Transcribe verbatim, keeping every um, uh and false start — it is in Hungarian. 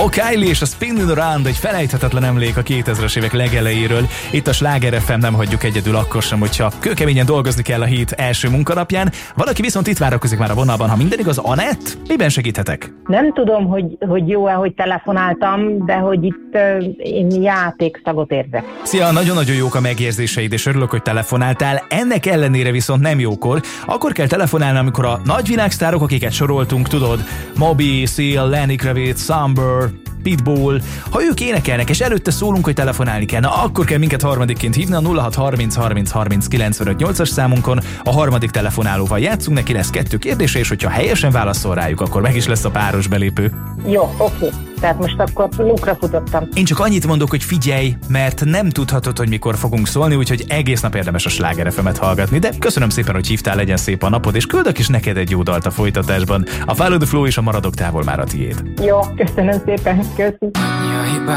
Oh, Kylie és a Spinning Around, egy felejthetetlen emlék a kétezres évek legelejéről. Itt a Sláger ef em nem hagyjuk egyedül akkor sem, hogyha kőkeményen dolgozni kell a hét első munkanapján. Valaki viszont itt várakozik már a vonalban, ha minden igaz. Anett, miben segíthetek? Nem tudom, hogy, hogy jó-e, hogy telefonáltam, de hogy itt uh, én játékszagot érzek. Szia, nagyon-nagyon jók a megérzéseid, és örülök, hogy telefonáltál. Ennek ellenére viszont nem jókor. Akkor kell telefonálni, amikor a nagy világsztárok, akiket soroltunk, tudod, Moby, Seal, Lenny Kravitz, Samber, Pitbull, ha ők énekelnek, és előtte szólunk, hogy telefonálni kell, na akkor kell minket harmadikként hívni a nulla hat harminc harminc harminc kilencvenöt nyolcas számunkon. A harmadik telefonálóval játszunk, neki lesz kettő kérdése, és hogyha helyesen válaszol rájuk, akkor meg is lesz a páros belépő. Jó, oké. Tehát most akkor lukra futottam. Én csak annyit mondok, hogy figyelj, mert nem tudhatod, hogy mikor fogunk szólni, úgyhogy egész nap érdemes a Sláger ef emet hallgatni, de köszönöm szépen, hogy hívtál, legyen szép a napod, és küldök is neked egy jó dalt a folytatásban. A Follow the Flow és a Maradok távol már a tiéd. Jó, köszönöm szépen, köszi.